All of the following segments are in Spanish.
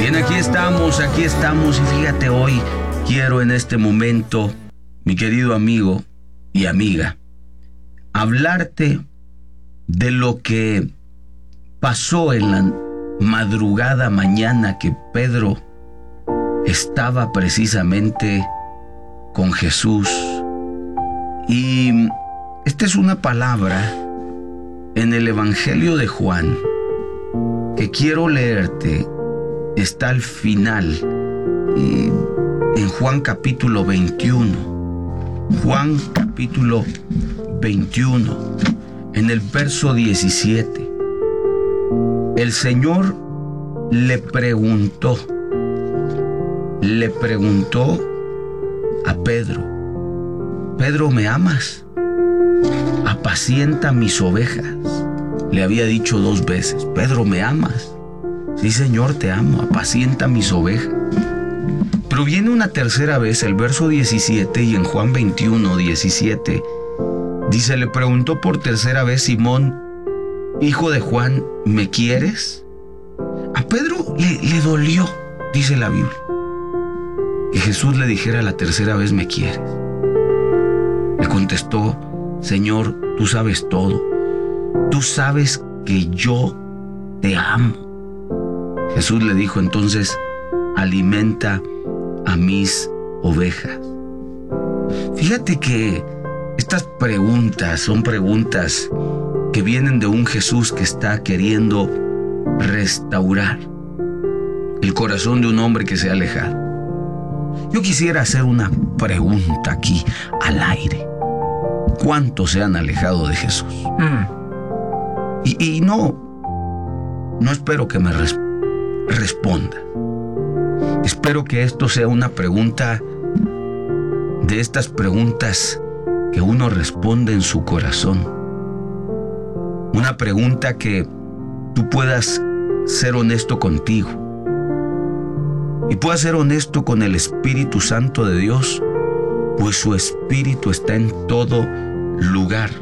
Bien, aquí estamos y fíjate, hoy quiero en este momento, mi querido amigo y amiga, hablarte de lo que pasó en la madrugada mañana que Pedro estaba precisamente con Jesús. Y esta es una palabra en el Evangelio de Juan que quiero leerte. Está al final, en Juan capítulo 21. Juan capítulo 21, en el verso 17. El Señor le preguntó a Pedro: Pedro, ¿me amas? Apacienta mis ovejas. Le había dicho 2 veces: Pedro, ¿me amas? Sí, Señor, te amo, apacienta mis ovejas. Pero viene una tercera vez, el verso 17, y en Juan 21, 17, dice: le preguntó por tercera vez Simón, hijo de Juan, ¿me quieres? A Pedro le dolió, dice la Biblia, que Jesús le dijera la tercera vez: ¿me quieres? Le contestó: Señor, tú sabes todo, tú sabes que yo te amo. Jesús le dijo entonces: alimenta a mis ovejas. Fíjate que estas preguntas son preguntas que vienen de un Jesús que está queriendo restaurar el corazón de un hombre que se ha alejado. Yo quisiera hacer una pregunta aquí al aire: ¿cuántos se han alejado de Jesús? Y no espero que me responda. Espero que esto sea una pregunta de estas preguntas que uno responde en su corazón. Una pregunta que tú puedas ser honesto contigo y puedas ser honesto con el Espíritu Santo de Dios, pues su Espíritu está en todo lugar.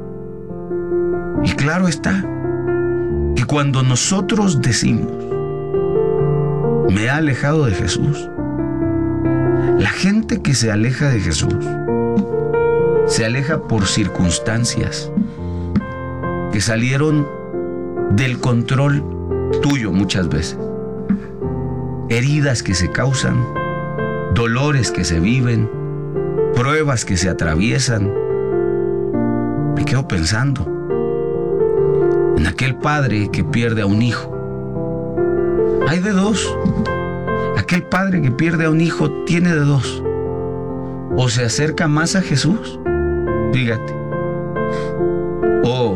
Y claro está que cuando nosotros decimos: me he alejado de Jesús, la gente que se aleja de Jesús se aleja por circunstancias que salieron del control tuyo muchas veces. Heridas que se causan, dolores que se viven, pruebas que se atraviesan. Me quedo pensando en aquel padre que pierde a un hijo. Hay de dos. Aquel padre que pierde a un hijo tiene de dos: o se acerca más a Jesús, fíjate, o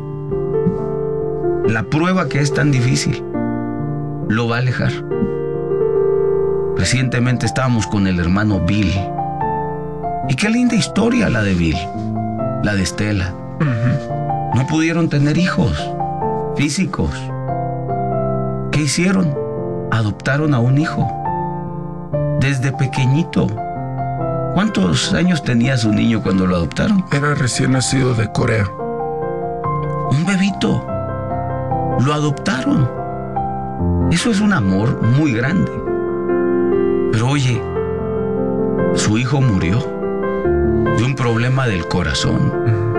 la prueba que es tan difícil lo va a alejar. Recientemente estábamos con el hermano Bill, y qué linda historia la de Bill, la de Estela. No pudieron tener hijos físicos. ¿Qué hicieron? Adoptaron a un hijo desde pequeñito. ¿Cuántos años tenía su niño cuando lo adoptaron? Era recién nacido de Corea. Un bebito. Lo adoptaron. Eso es un amor muy grande. Pero oye, su hijo murió de un problema del corazón.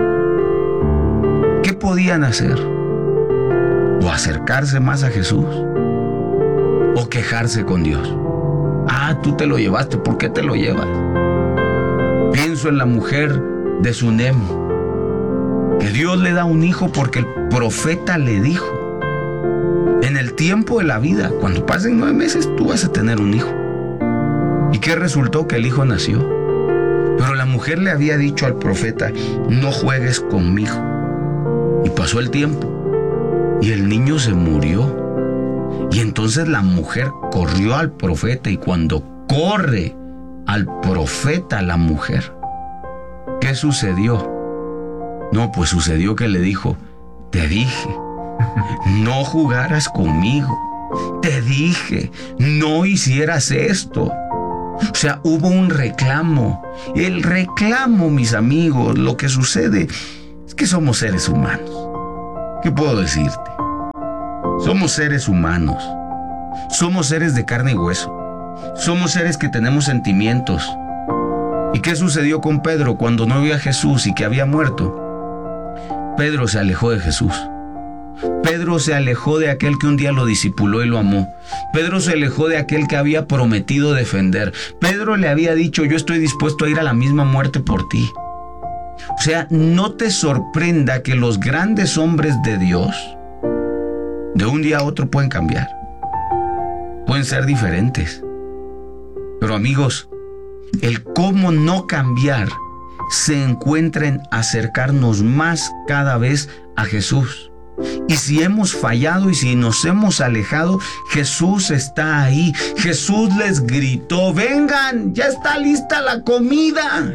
¿Qué podían hacer? O acercarse más a Jesús, o quejarse con Dios. Tú te lo llevaste, ¿por qué te lo llevas? Pienso en la mujer de Sunem, que Dios le da un hijo porque el profeta le dijo: en el tiempo de la vida, cuando pasen 9 meses, tú vas a tener un hijo. ¿Y qué resultó? Que el hijo nació. Pero la mujer le había dicho al profeta: no juegues conmigo. Y pasó el tiempo y el niño se murió. Y entonces la mujer corrió al profeta, y cuando corre al profeta la mujer, ¿qué sucedió? No, pues sucedió que le dijo: te dije, no jugaras conmigo. Te dije, no hicieras esto. O sea, hubo un reclamo. El reclamo, mis amigos, lo que sucede es que somos seres humanos. ¿Qué puedo decirte? Somos seres humanos. Somos seres de carne y hueso. Somos seres que tenemos sentimientos. ¿Y qué sucedió con Pedro cuando no vio a Jesús y que había muerto? Pedro se alejó de Jesús. Pedro se alejó de aquel que un día lo discipuló y lo amó. Pedro se alejó de aquel que había prometido defender. Pedro le había dicho: yo estoy dispuesto a ir a la misma muerte por ti. O sea, no te sorprenda que los grandes hombres de Dios de un día a otro pueden cambiar. Pueden ser diferentes. Pero amigos, el cómo no cambiar se encuentra en acercarnos más cada vez a Jesús. Y si hemos fallado y si nos hemos alejado, Jesús está ahí. Jesús les gritó: vengan, ya está lista la comida.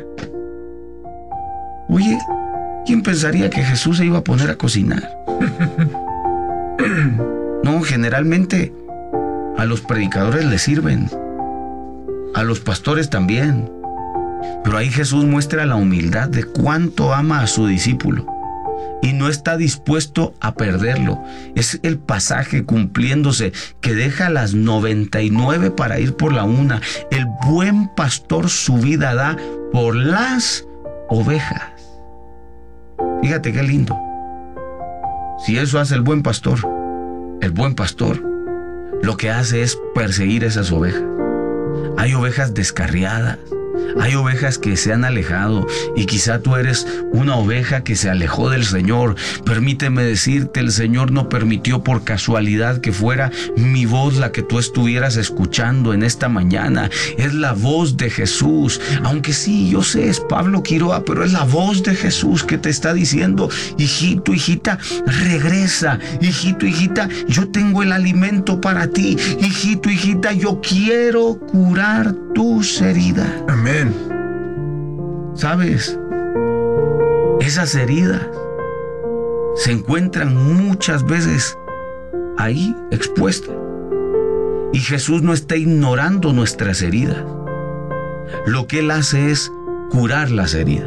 Oye, ¿quién pensaría que Jesús se iba a poner a cocinar? No, generalmente a los predicadores les sirven, a los pastores también. Pero ahí Jesús muestra la humildad de cuánto ama a su discípulo y no está dispuesto a perderlo. Es el pasaje cumpliéndose que deja las 99 para ir por la una. El buen pastor su vida da por las ovejas. Fíjate qué lindo. Si eso hace el buen pastor lo que hace es perseguir esas ovejas. Hay ovejas descarriadas, hay ovejas que se han alejado y quizá tú eres una oveja que se alejó del Señor. Permíteme decirte, el Señor no permitió por casualidad que fuera mi voz la que tú estuvieras escuchando en esta mañana. Es la voz de Jesús. Aunque sí, yo sé, es Pablo Quiroa, pero es la voz de Jesús que te está diciendo: hijito, hijita, regresa. Hijito, hijita, yo tengo el alimento para ti. Hijito, hijita, yo quiero curar tus heridas. Amén. ¿Sabes? Esas heridas se encuentran muchas veces ahí expuestas. Y Jesús no está ignorando nuestras heridas. Lo que Él hace es curar las heridas.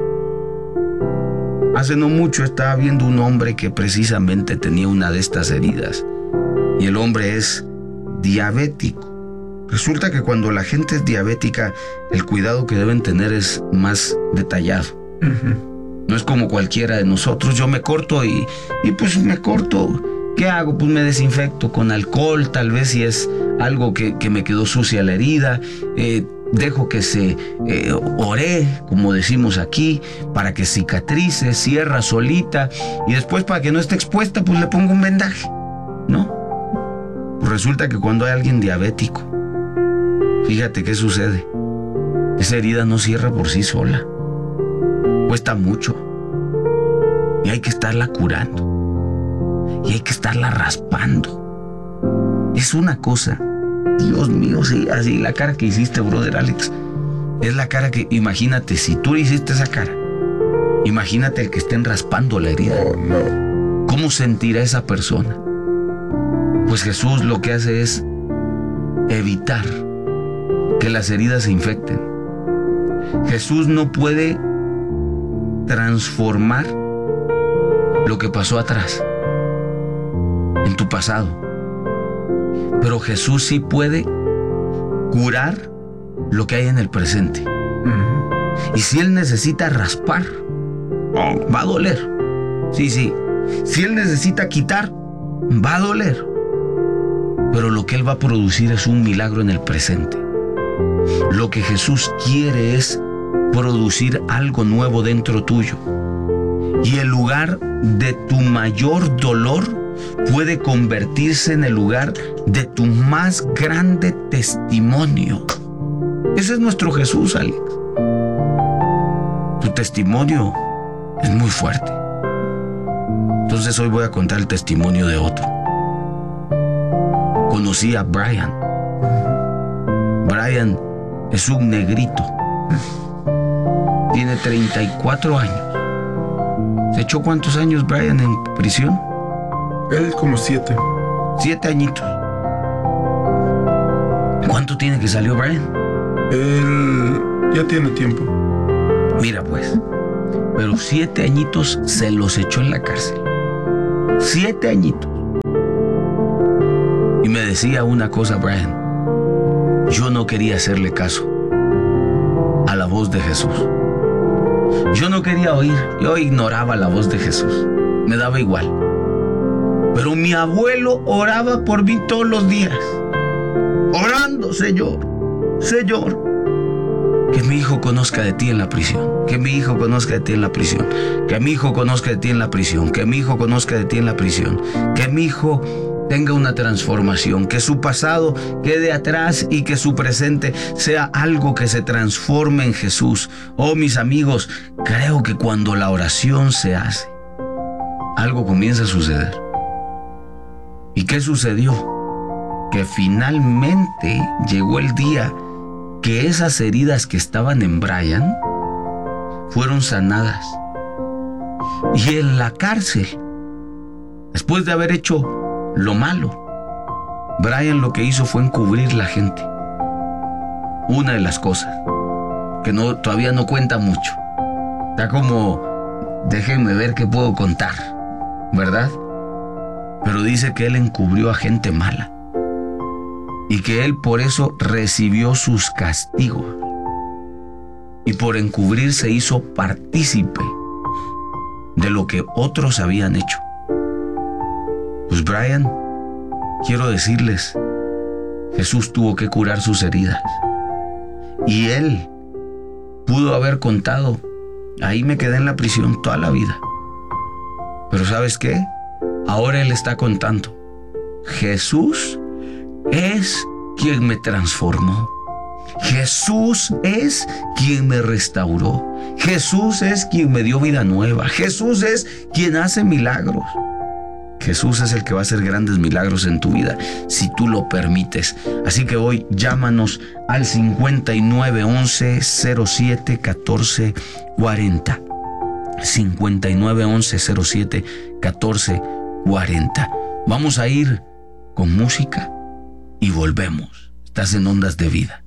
Hace no mucho estaba viendo un hombre que precisamente tenía una de estas heridas. Y el hombre es diabético. Resulta que cuando la gente es diabética, el cuidado que deben tener es más detallado. No es como cualquiera de nosotros. Yo me corto y pues me corto. ¿Qué hago? Pues me desinfecto con alcohol, tal vez si es algo que me quedó sucia la herida. Dejo que se ore, como decimos aquí, para que cicatrice, cierra solita. Y después, para que no esté expuesta, pues le pongo un vendaje, ¿no? Pues resulta que cuando hay alguien diabético, fíjate qué sucede. Esa herida no cierra por sí sola. Cuesta mucho. Y hay que estarla curando. Y hay que estarla raspando. Es una cosa. Dios mío, sí, así la cara que hiciste, brother Alex. Es la cara que, imagínate, si tú hiciste esa cara, imagínate el que estén raspando la herida. Oh, no. ¿Cómo sentirá esa persona? Pues Jesús lo que hace es evitar que las heridas se infecten. Jesús no puede transformar lo que pasó atrás, en tu pasado. Pero Jesús sí puede curar lo que hay en el presente. Y si Él necesita raspar, va a doler. Sí. Si Él necesita quitar, va a doler. Pero lo que Él va a producir es un milagro en el presente. Lo que Jesús quiere es producir algo nuevo dentro tuyo. Y el lugar de tu mayor dolor puede convertirse en el lugar de tu más grande testimonio. Ese es nuestro Jesús, Alex. Tu testimonio es muy fuerte. Entonces hoy voy a contar el testimonio de otro. Conocí a Brian. Brian es un negrito. Tiene 34 años. ¿Se echó cuántos años Brian en prisión? Él como 7. 7 añitos. ¿Cuánto tiene que salió Brian? Él ya tiene tiempo. Mira pues, pero 7 añitos se los echó en la cárcel. 7 añitos. Y me decía una cosa, Brian. Yo no quería hacerle caso a la voz de Jesús. Yo no quería oír. Yo ignoraba la voz de Jesús. Me daba igual. Pero mi abuelo oraba por mí todos los días. Orando, Señor, que mi hijo conozca de ti en la prisión. Que mi hijo conozca de ti en la prisión. Que mi hijo conozca de ti en la prisión. Que mi hijo conozca de ti en la prisión. Que mi hijo tenga una transformación. Que su pasado quede atrás y que su presente sea algo que se transforme en Jesús. Oh, mis amigos, creo que cuando la oración se hace, algo comienza a suceder. ¿Y qué sucedió? Que finalmente llegó el día que esas heridas que estaban en Brian fueron sanadas. Y en la cárcel, después de haber hecho lo malo, Brian lo que hizo fue encubrir la gente. Una de las cosas que todavía no cuenta mucho. Está como, déjenme ver qué puedo contar, ¿verdad? Pero dice que él encubrió a gente mala y que él por eso recibió sus castigos, y por encubrir se hizo partícipe de lo que otros habían hecho. Pues Brian, quiero decirles, Jesús tuvo que curar sus heridas y él pudo haber contado, ahí me quedé en la prisión toda la vida. Pero ¿sabes qué? Ahora él está contando, Jesús es quien me transformó. Jesús es quien me restauró. Jesús es quien me dio vida nueva. Jesús es quien hace milagros. Jesús es el que va a hacer grandes milagros en tu vida, si tú lo permites. Así que hoy llámanos al 5911 07 14 40. 5911 07 14 40. Vamos a ir con música y volvemos. Estás en Ondas de Vida.